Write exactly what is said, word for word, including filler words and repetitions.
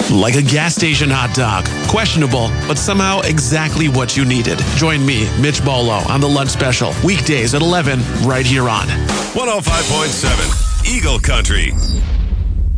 Like a gas station hot dog. Questionable, but somehow exactly what you needed. Join me, Mitch Bolo, on The Lunch Special. Weekdays at eleven, right here on one oh five point seven Eagle Country.